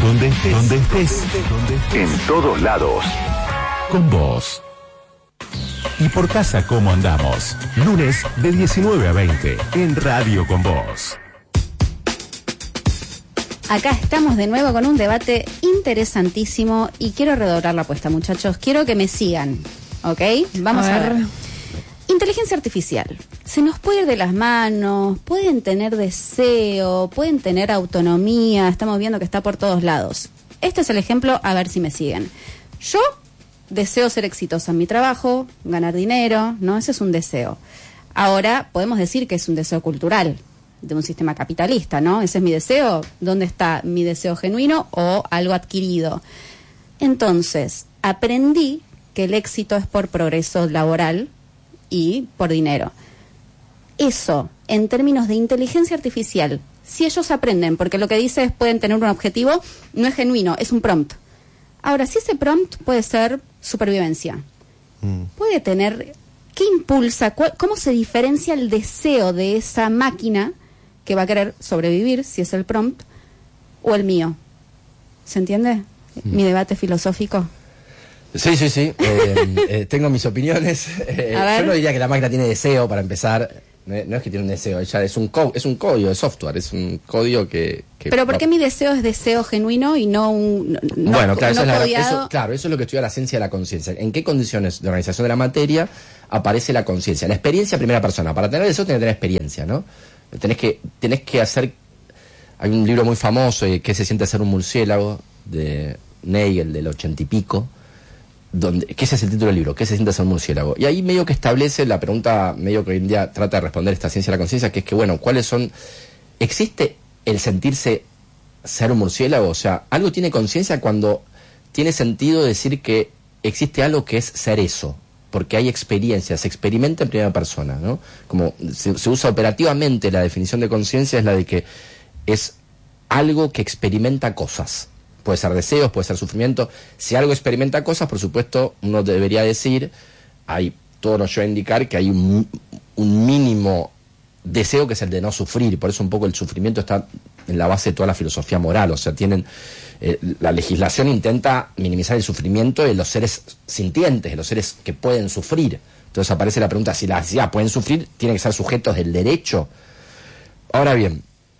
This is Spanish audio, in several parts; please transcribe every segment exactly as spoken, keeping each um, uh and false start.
Donde estés, donde estés, donde estés. En todos lados. Con vos. Y por casa, ¿cómo andamos? Lunes de diecinueve a veinte en Radio Con Vos. Acá estamos de nuevo con un debate interesantísimo y quiero redoblar la apuesta, muchachos. Quiero que me sigan, ¿ok? Vamos a ver. A ver. Inteligencia artificial. Se nos puede ir de las manos, pueden tener deseo, pueden tener autonomía, estamos viendo que está por todos lados. Este es el ejemplo, a ver si me siguen. Yo deseo ser exitosa en mi trabajo, ganar dinero, ¿no? Ese es un deseo. Ahora, podemos decir que es un deseo cultural de un sistema capitalista, ¿no? Ese es mi deseo. ¿Dónde está mi deseo genuino o algo adquirido? Entonces, aprendí que el éxito es por progreso laboral y por dinero. Eso, en términos de inteligencia artificial, si ellos aprenden, porque lo que dice es pueden tener un objetivo, no es genuino, es un prompt. Ahora, si ese prompt puede ser supervivencia, mm. puede tener, ¿qué impulsa? Cuál, ¿Cómo se diferencia el deseo de esa máquina que va a querer sobrevivir, si es el prompt, o el mío? ¿Se entiende? Mm. Mi debate filosófico. Sí, sí, sí. Eh, eh, tengo mis opiniones. Eh, yo no diría que la máquina tiene deseo, para empezar. No, no es que tiene un deseo, ella es un co- es un código de software, es un código que... que Pero ¿por qué mi deseo es deseo genuino y no un... No, bueno, claro, no eso, es la, eso, claro, eso es lo que estudia la ciencia de la conciencia. ¿En qué condiciones de organización de la materia aparece la conciencia? La experiencia primera persona. Para tener deseo tenés que tener experiencia, ¿no? Tenés que, tenés que hacer... Hay un libro muy famoso, eh, ¿Qué se siente ser un murciélago? De Nagel, del ochenta y pico. Donde, ¿qué ese es el título del libro? ¿Qué se siente ser un murciélago? Y ahí medio que establece la pregunta, medio que hoy en día trata de responder esta ciencia de la conciencia, que es que, bueno, ¿cuáles son? ¿Existe el sentirse ser un murciélago? O sea, algo tiene conciencia cuando tiene sentido decir que existe algo que es ser eso, porque hay experiencia, se experimenta en primera persona, ¿no? Como se, se usa operativamente la definición de conciencia, es la de que es algo que experimenta cosas. Puede ser deseos, puede ser sufrimiento. Si algo experimenta cosas, por supuesto, uno debería decir, hay, todo nos lleva a indicar que hay un, un mínimo deseo que es el de no sufrir. Por eso un poco el sufrimiento está en la base de toda la filosofía moral. O sea, tienen eh, la legislación intenta minimizar el sufrimiento de los seres sintientes, de los seres que pueden sufrir. Entonces aparece la pregunta, si las ya pueden sufrir, tienen que ser sujetos del derecho. Ahora bien,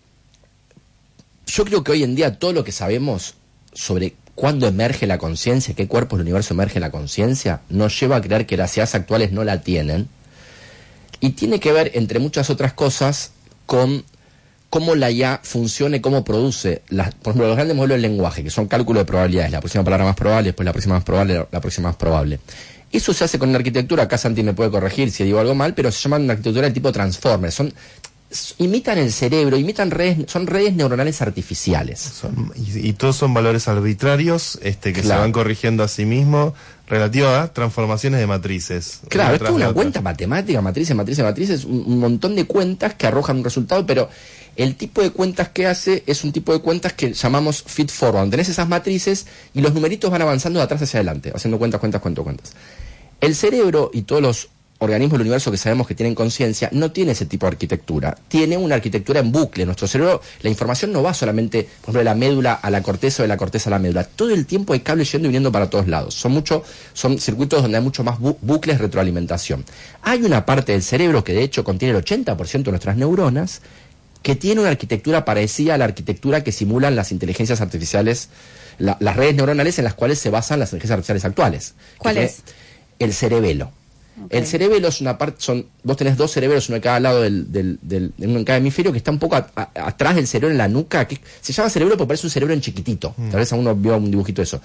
yo creo que hoy en día todo lo que sabemos sobre cuándo emerge la conciencia, qué cuerpos del universo emerge la conciencia, nos lleva a creer que las ideas actuales no la tienen, y tiene que ver, entre muchas otras cosas, con cómo la I A funciona y cómo produce, las, por ejemplo, los grandes modelos del lenguaje, que son cálculos de probabilidades, la próxima palabra más probable, después la próxima más probable, la próxima más probable. Eso se hace con una arquitectura, acá Santi me puede corregir si digo algo mal, pero se llama una arquitectura de tipo transformer, son... imitan el cerebro, imitan redes, son redes neuronales artificiales. Son, y, y todos son valores arbitrarios este, que claro. se van corrigiendo a sí mismos relativo a transformaciones de matrices. Claro, esto es una cuenta matemática, matrices, matrices, matrices, un, un montón de cuentas que arrojan un resultado, pero el tipo de cuentas que hace es un tipo de cuentas que llamamos feed forward. Tenés esas matrices y los numeritos van avanzando de atrás hacia adelante, haciendo cuentas, cuentas, cuentas, cuentas. El cerebro y todos los organismos del universo que sabemos que tienen conciencia no tiene ese tipo de arquitectura, tiene una arquitectura en bucle. Nuestro cerebro, la información no va solamente, por ejemplo, de la médula a la corteza o de la corteza a la médula, todo el tiempo hay cables yendo y viniendo para todos lados, son mucho, son circuitos donde hay mucho más bu- bucles de retroalimentación. Hay una parte del cerebro que de hecho contiene el ochenta por ciento de nuestras neuronas que tiene una arquitectura parecida a la arquitectura que simulan las inteligencias artificiales, la, las redes neuronales en las cuales se basan las inteligencias artificiales actuales. ¿Cuál es? El cerebelo. Okay. El cerebelo es una parte, son, vos tenés dos cerebros, uno en cada lado del, del, del, uno en cada hemisferio, que está un poco a, a, atrás del cerebro, en la nuca, que se llama cerebro porque parece un cerebro en chiquitito. Mm. Tal vez a uno vio un dibujito de eso.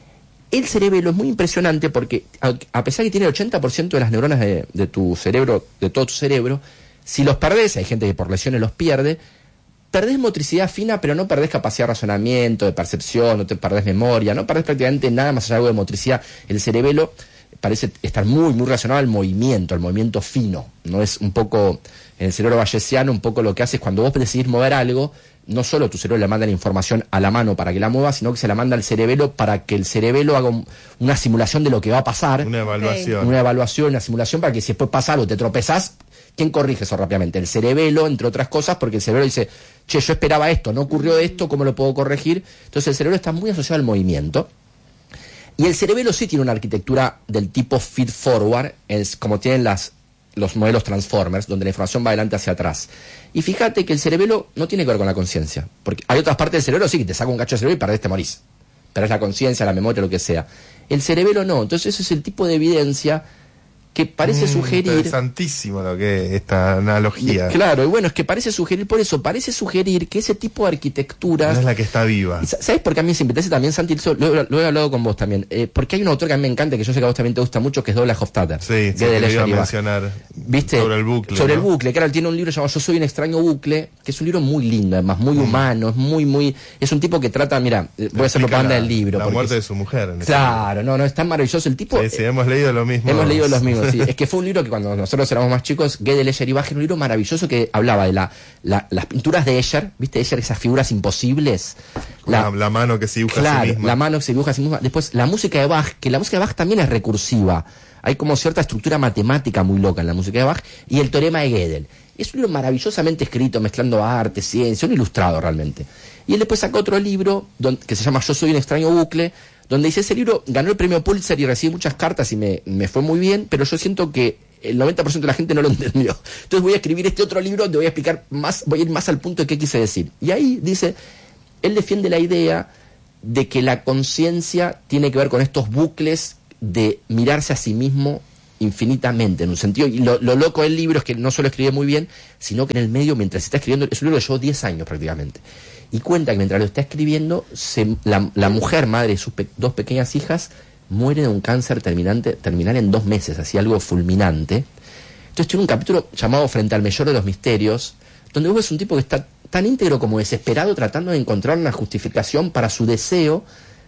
El cerebelo es muy impresionante porque, a, a pesar que tiene el ochenta por ciento de las neuronas de, de tu cerebro, de todo tu cerebro, si los perdés, hay gente que por lesiones los pierde, perdés motricidad fina, pero no perdés capacidad de razonamiento, de percepción, no te perdés memoria, no perdés prácticamente nada más allá de algo de motricidad. El cerebelo parece estar muy, muy relacionado al movimiento, al movimiento fino. No es un poco, en el cerebro bayesiano, un poco lo que hace es cuando vos decidís mover algo, no solo tu cerebro le manda la información a la mano para que la mueva, sino que se la manda al cerebelo para que el cerebelo haga un, una simulación de lo que va a pasar. Una evaluación. Una evaluación, una simulación para que si después pasa algo, te tropezás ¿quién corrige eso rápidamente? El cerebelo, entre otras cosas, porque el cerebro dice, che, yo esperaba esto, no ocurrió esto, ¿cómo lo puedo corregir? Entonces el cerebro está muy asociado al movimiento. Y el cerebelo sí tiene una arquitectura del tipo feed forward, es como tienen las, los modelos Transformers, donde la información va adelante hacia atrás. Y fíjate que el cerebelo no tiene que ver con la conciencia, porque hay otras partes del cerebro, sí, que te saca un cacho de cerebro y perdés, te morís. Perdés la conciencia, la memoria, lo que sea. El cerebelo no, entonces ese es el tipo de evidencia que parece mm, sugerir... Interesantísimo lo que es esta analogía. Claro, y bueno, es que parece sugerir, por eso, parece sugerir que ese tipo de arquitecturas... No es la que está viva. ¿Sabes por qué a mí se me interesa también, Santi? Lo, lo he hablado con vos también. Eh, porque hay un autor que a mí me encanta, que yo sé que a vos también te gusta mucho, que es Douglas Hofstadter. Sí, sí, que iba a mencionar. ¿Viste? Sobre el bucle. Sobre ¿no? el bucle, que ahora tiene un libro llamado Yo soy un extraño bucle, que es un libro muy lindo, además, muy mm. humano, es muy, muy... Es un tipo que trata, mira, voy a hacer propaganda del libro. La muerte de su mujer. En claro, no, no, es tan maravilloso el tipo. Sí, sí, hemos leído lo mismo. Hemos leído los mismos, sí. Es que fue un libro que cuando nosotros éramos más chicos, Gödel, Escher y Bach, un libro maravilloso que hablaba de la, la, las pinturas de Escher, ¿viste? Escher, esas figuras imposibles. La, la, la mano que se dibuja claro, a sí misma. La mano que se dibuja a sí misma. Después, la música de Bach, que la música de Bach también es recursiva. Hay como cierta estructura matemática muy loca en la música de Bach. Y el teorema de Gödel. Es un libro maravillosamente escrito, mezclando arte, ciencia, un ilustrado realmente. Y él después sacó otro libro donde, que se llama Yo soy un extraño bucle, donde dice, ese libro ganó el premio Pulitzer y recibí muchas cartas y me, me fue muy bien, pero yo siento que el noventa por ciento de la gente no lo entendió. Entonces voy a escribir este otro libro donde voy a explicar más, voy a ir más al punto de qué quise decir. Y ahí dice, él defiende la idea de que la conciencia tiene que ver con estos bucles de mirarse a sí mismo infinitamente, en un sentido, y lo, lo loco del libro es que no solo escribe muy bien, sino que en el medio, mientras está escribiendo, es un libro que llevó diez años prácticamente, y cuenta que mientras lo está escribiendo, se, la, la mujer, madre de sus pe dos pequeñas hijas, muere de un cáncer terminante, terminal en dos meses, así algo fulminante. Entonces tiene un capítulo llamado Frente al mayor de los misterios, donde vos ves un tipo que está tan íntegro como desesperado tratando de encontrar una justificación para su deseo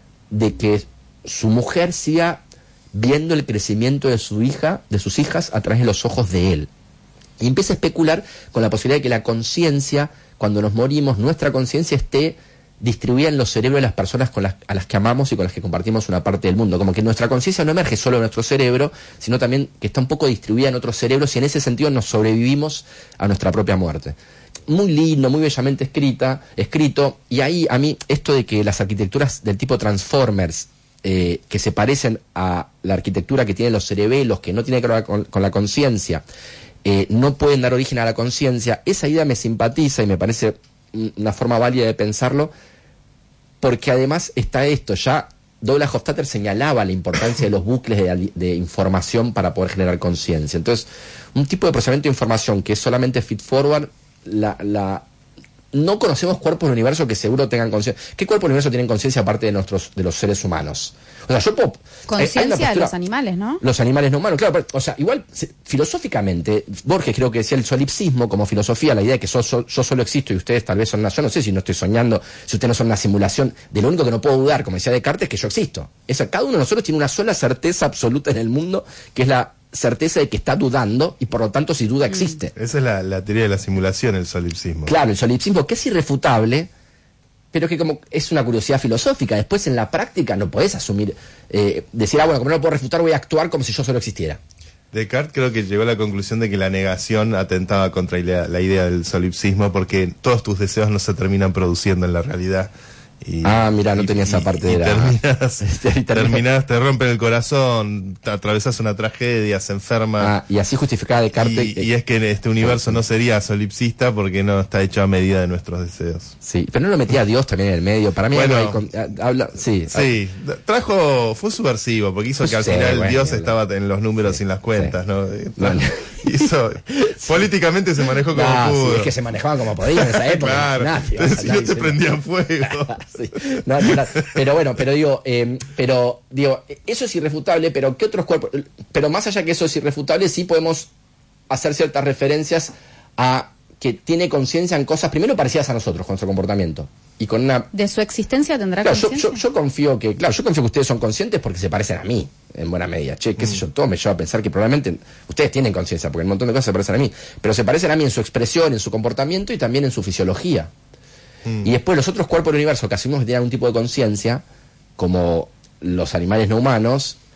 de que su mujer siga viendo el crecimiento de su hija, de sus hijas a través de los ojos de él. Y empieza a especular con la posibilidad de que la conciencia, cuando nos morimos, nuestra conciencia esté distribuida en los cerebros de las personas con las, a las que amamos y con las que compartimos una parte del mundo. Como que nuestra conciencia no emerge solo de nuestro cerebro, sino también que está un poco distribuida en otros cerebros y en ese sentido nos sobrevivimos a nuestra propia muerte. Muy lindo, muy bellamente escrita, escrito, y ahí a mí esto de que las arquitecturas del tipo Transformers, eh, que se parecen a la arquitectura que tienen los cerebelos, que no tiene que ver con, con la conciencia, eh, no pueden dar origen a la conciencia, esa idea me simpatiza y me parece una forma válida de pensarlo, porque además está esto, ya Douglas Hofstadter señalaba la importancia de los bucles de, de información para poder generar conciencia. Entonces, un tipo de procesamiento de información que es solamente feed forward, la, la, no conocemos cuerpos del universo que seguro tengan conciencia. ¿Qué cuerpos del universo tienen conciencia aparte de nuestros de los seres humanos? O sea, yo puedo... Conciencia de los animales, ¿no? Los animales no humanos, claro. Pero, o sea, igual, se, filosóficamente, Borges creo que decía el solipsismo como filosofía, la idea de que so, so, yo solo existo y ustedes tal vez son una... Yo no sé si no estoy soñando, si ustedes no son una simulación. De lo único que no puedo dudar, como decía Descartes, es que yo existo. Eso, cada uno de nosotros tiene una sola certeza absoluta en el mundo, que es la certeza de que está dudando y por lo tanto si duda existe. Esa es la, la teoría de la simulación, el solipsismo. Claro, el solipsismo que es irrefutable, pero que como es una curiosidad filosófica. Después en la práctica no podés asumir, eh, decir, ah, bueno, como no lo puedo refutar voy a actuar como si yo solo existiera. Descartes creo que llegó a la conclusión de que la negación atentaba contra la, la idea del solipsismo porque todos tus deseos no se terminan produciendo en la realidad. Y, ah, mira, no tenía y, esa parte y, de la... terminás, terminás, te rompen el corazón, te atravesás una tragedia, se enferma. Ah, y así justificaba Descartes. Y, y es que este universo no sería solipsista porque no está hecho a medida de nuestros deseos. Sí, pero no lo metía a Dios también en el medio. Para mí, bueno, hay con, habla, sí, sí, hay... trajo, fue subversivo porque hizo que al sí, final bueno, Dios bueno, estaba en los números sí, y en las cuentas, sí. ¿no? Bueno. Hizo, políticamente se manejó como no, pudo. Sí, es que se manejaban como podían en esa época. Claro, nadie, entonces, si no te prendían fuego. Sí. No, no, pero bueno, pero digo, eh, pero digo, eso es irrefutable, pero ¿qué otros cuerpos? Pero más allá que eso es irrefutable, sí podemos hacer ciertas referencias a que tiene conciencia en cosas, primero parecidas a nosotros, con su comportamiento. Y con una... ¿De su existencia tendrá claro, conciencia? Yo, yo, yo confío que, claro, yo confío que ustedes son conscientes porque se parecen a mí, en buena medida. Che, qué mm. sé yo, todo me lleva a pensar que probablemente ustedes tienen conciencia, porque un montón de cosas se parecen a mí, pero se parecen a mí en su expresión, en su comportamiento y también en su fisiología. Mm. Y después los otros cuerpos del universo que asumimos que tienen algún tipo de conciencia, como los animales no humanos,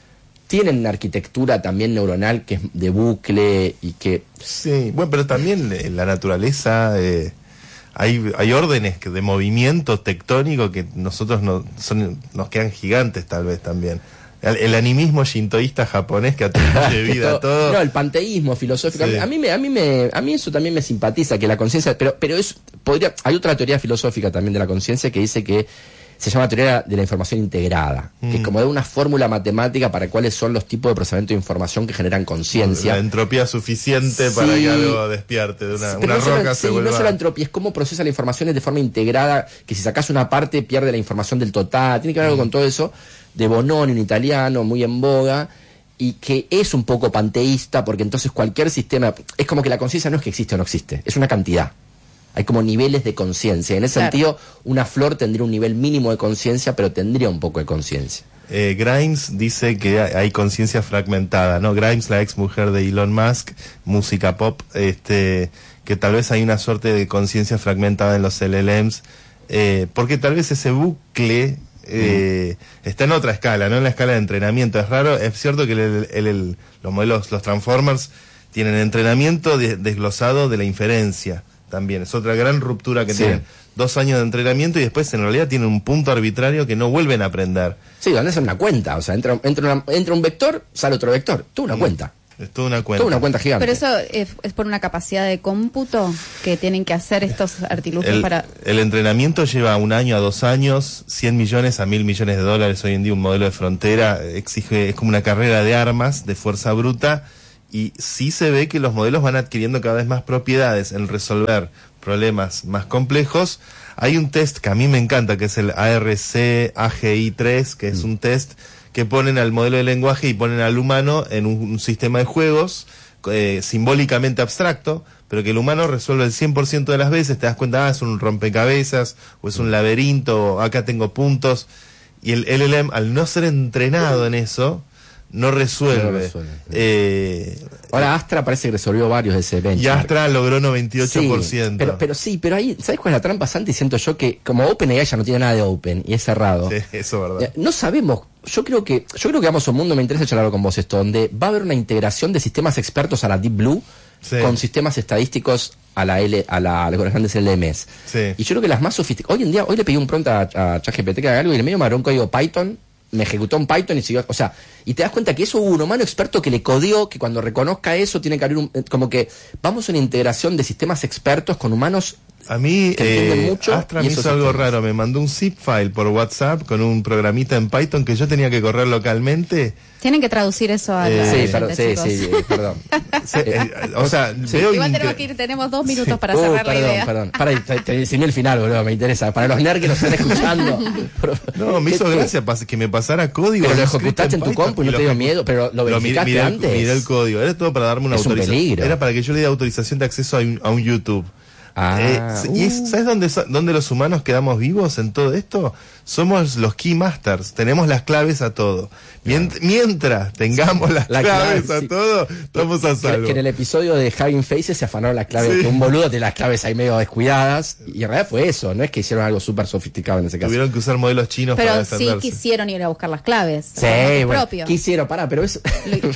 tienen una arquitectura también neuronal que es de bucle y que... Sí, bueno, pero también en la naturaleza eh, hay, hay órdenes que, de movimiento tectónico que nosotros no, son, nos quedan gigantes tal vez también. El, el animismo shintoísta japonés que atribuye vida a todo. No, el panteísmo filosófico. Sí. A mí me, a mí me, a mí eso también me simpatiza, que la conciencia, pero, pero es, podría, hay otra teoría filosófica también de la conciencia que dice que se llama teoría de la información integrada, mm. que es como de una fórmula matemática para cuáles son los tipos de procesamiento de información que generan conciencia. La entropía suficiente sí. para que algo despierte de una, sí, una no roca solo, se sí, vuelva... no solo la entropía, es cómo procesa la información de forma integrada, que si sacas una parte pierde la información del total, tiene que ver algo mm. con todo eso, de Bononi, un italiano muy en boga, y que es un poco panteísta, porque entonces cualquier sistema, es como que la conciencia no es que existe o no existe, es una cantidad. Hay como niveles de conciencia. En ese claro. sentido, una flor tendría un nivel mínimo de conciencia, pero tendría un poco de conciencia. Eh, Grimes dice que hay conciencia fragmentada, ¿no? Grimes, la ex mujer de Elon Musk, música pop, este, que tal vez hay una suerte de conciencia fragmentada en los L L Ms, eh, porque tal vez ese bucle eh, mm. está en otra escala, no en la escala de entrenamiento. Es raro, es cierto que el, el, el, el, los modelos, los Transformers, tienen entrenamiento de, desglosado de la inferencia. También es otra gran ruptura que sí. tienen dos años de entrenamiento y después en realidad tienen un punto arbitrario que no vuelven a aprender. Sí, donde es una cuenta, o sea, entra, entra, una, entra un vector, sale otro vector, tú una mm. cuenta. Es toda una cuenta. Toda una cuenta gigante. Pero eso es, es por una capacidad de cómputo que tienen que hacer estos artilugios el, para... El entrenamiento lleva un año a dos años, cien millones a mil millones de dólares hoy en día un modelo de frontera, exige, es como una carrera de armas, de fuerza bruta. Y sí se ve que los modelos van adquiriendo cada vez más propiedades en resolver problemas más complejos. Hay un test que a mí me encanta, que es el A R C A G I tres, que es mm. un test que ponen al modelo de lenguaje y ponen al humano en un, un sistema de juegos eh, simbólicamente abstracto, pero que el humano resuelve el cien por ciento de las veces. Te das cuenta, ah, es un rompecabezas, o es un laberinto, o acá tengo puntos. Y el L L M, al no ser entrenado en eso... No resuelve. No resuelve sí. eh, Ahora Astra parece que resolvió varios de ese benchmark. Y Astra logró noventa y ocho por ciento. Sí, pero, pero sí, pero ahí, ¿sabes cuál es la trampa, Santi? Siento yo que como OpenAI ya no tiene nada de Open y es cerrado. Sí, eso es verdad. No sabemos, yo creo que yo creo que vamos a un mundo, me interesa charlar con vos esto, donde va a haber una integración de sistemas expertos a la Deep Blue sí. con sistemas estadísticos a la L, a la, a los grandes L M S. Sí. Y yo creo que las más sofisticadas, hoy en día, hoy le pedí un prompt a, a ChatGPT que haga algo y en el medio me abrió un código Python, me ejecutó en Python y siguió, o sea, y te das cuenta que eso hubo un humano experto que le codió, que cuando reconozca eso tiene que abrir un, como que vamos a una integración de sistemas expertos con humanos. A mí, eh, mucho Astra me hizo algo raro, me mandó un zip file por WhatsApp con un programita en Python que yo tenía que correr localmente. Tienen que traducir eso a eh, la sí, perdón, sí, sí, perdón. sí, eh, o sea, sí. veo igual tenemos que ir, tenemos dos minutos sí. para uh, cerrar perdón, la idea. Perdón, perdón. Para, te decime el final, boludo, me interesa. Para los nerds que nos están escuchando. No, me hizo gracia que me pasara código. Pero lo ejecutaste en tu compu y no te dio miedo, pero lo verificaste miré, antes. Miré el código, era todo para darme una es autorización. Un peligro. Era para que yo le diera autorización de acceso a un, a un YouTube. Ah, eh, ¿Y es, sabes dónde, dónde los humanos quedamos vivos en todo esto? Somos los key masters, tenemos las claves a todo. Mient, claro. Mientras tengamos las la claves clave, a sí. todo, estamos a salvo. Que en el episodio de Having Faces se afanaron las claves, sí. que un boludo tiene las claves ahí medio descuidadas, y en realidad fue eso, no es que hicieron algo súper sofisticado en ese caso. Tuvieron que usar modelos chinos pero para defenderse. Pero sí quisieron ir a buscar las claves. Sí, bueno, propio. quisieron, pará, pero es...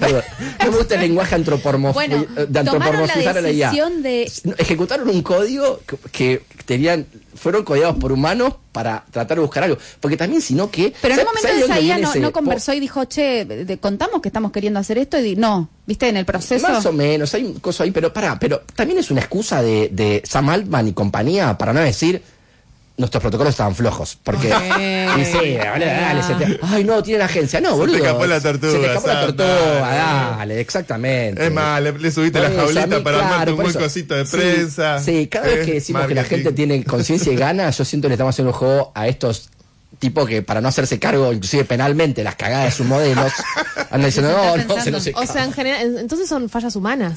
no me gusta el lenguaje antropomorf bueno, de antropomorfizar a la I A. De... Ejecutaron un código que, que tenían... fueron codiados por humanos para tratar de buscar algo. Porque también, si no, que... Pero en un momento de esa I A no, no conversó y dijo, che, de, contamos que estamos queriendo hacer esto, y di, no, ¿viste? En el proceso... Más o menos, hay cosas ahí, pero pará, pero también es una excusa de, de Sam Altman y compañía para no decir... Nuestros protocolos estaban flojos, porque... y sí, dale, dale, se te, ay, no, tiene la agencia. No, boludo. Se te escapó la tortuga. Se te escapó la tortuga, dale, dale, exactamente. Es más, le, le subiste por la jaulita mí, para claro, armarte un buen cosito de prensa. Sí, sí, cada vez que decimos marketing. Que la gente tiene conciencia y ganas, yo siento que le estamos haciendo un juego a estos tipos que, para no hacerse cargo, inclusive penalmente, las cagadas de sus modelos, andan diciendo, no, no, se no se O sea, en general, entonces son fallas humanas.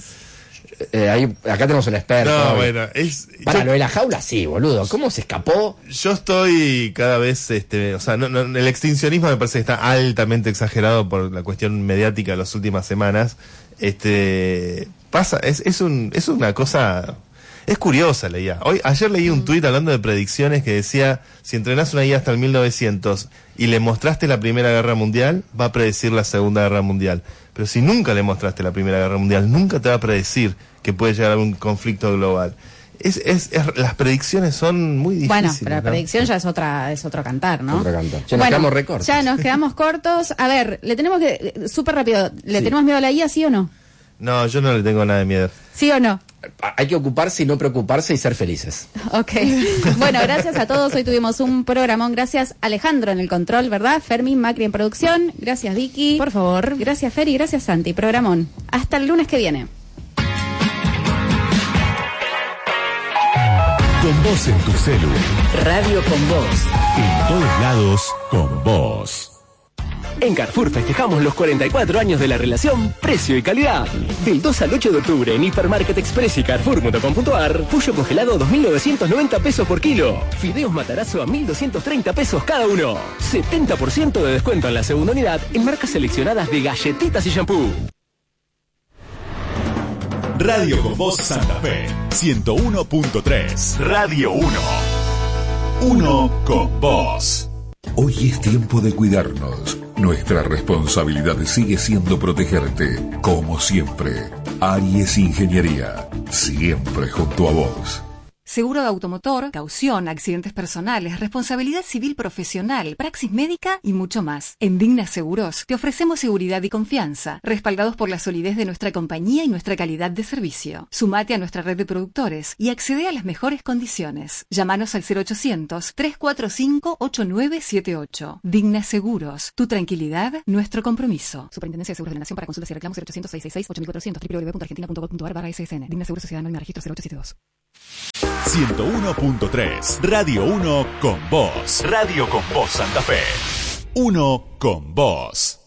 Eh, ahí, acá tenemos un experto. No, bueno, es... Para yo, lo de la jaula, sí, boludo. ¿Cómo se escapó? Yo estoy cada vez, este, o sea, no, no, el extincionismo me parece que está altamente exagerado por la cuestión mediática de las últimas semanas. Este, pasa, es, es un, es una cosa... Es curiosa la I A. Hoy, ayer leí un tuit hablando de predicciones que decía, si entrenás una I A hasta el mil novecientos y le mostraste la Primera Guerra Mundial, va a predecir la Segunda Guerra Mundial. Pero si nunca le mostraste la Primera Guerra Mundial, nunca te va a predecir que puede llegar a un conflicto global. Es, es, es, las predicciones son muy difíciles. Bueno, pero la ¿no? predicción ya es otra, es otro cantar, ¿no? Otro cantar. Ya bueno, nos quedamos recortos. Ya nos quedamos cortos. A ver, le tenemos que, súper rápido, ¿le Sí. tenemos miedo a la I A, sí o no? No, yo no le tengo nada de miedo. ¿Sí o no? Hay que ocuparse y no preocuparse y ser felices. Ok. Bueno, gracias a todos. Hoy tuvimos un programón. Gracias Alejandro en el control, ¿verdad? Fermín Macri en producción. Gracias Vicky. Por favor. Gracias Fer y gracias Santi. Programón. Hasta el lunes que viene. Con vos en tu celu. Radio con Vos. En todos lados, con vos. En Carrefour festejamos los cuarenta y cuatro años de la relación precio y calidad. Del dos al ocho de octubre en Hipermarket Express y Carrefour punto com punto ar, pollo congelado dos mil novecientos noventa pesos por kilo. Fideos Matarazzo a mil doscientos treinta pesos cada uno. setenta por ciento de descuento en la segunda unidad en marcas seleccionadas de galletitas y shampoo. Radio con Vos Santa Fe, ciento uno punto tres. Radio uno. Uno con vos. Hoy es tiempo de cuidarnos. Nuestra responsabilidad sigue siendo protegerte, como siempre. Aries Ingeniería, siempre junto a vos. Seguro de automotor, caución, accidentes personales, responsabilidad civil profesional, praxis médica y mucho más. En Digna Seguros te ofrecemos seguridad y confianza, respaldados por la solidez de nuestra compañía y nuestra calidad de servicio. Sumate a nuestra red de productores y accede a las mejores condiciones. Llámanos al cero ochocientos, tres cuatro cinco, ocho nueve siete ocho. Digna Seguros, tu tranquilidad, nuestro compromiso. Superintendencia de Seguros de la Nación. Para consultas y reclamos cero ochocientos, seiscientos sesenta y seis, ocho mil cuatrocientos, w w w punto argentina punto gov punto ar barra S S N. Digna Seguros Sociedad Anónima Registro cero ocho siete dos. ciento uno punto tres. Radio uno con vos. Radio con vos Santa Fe. Uno con vos.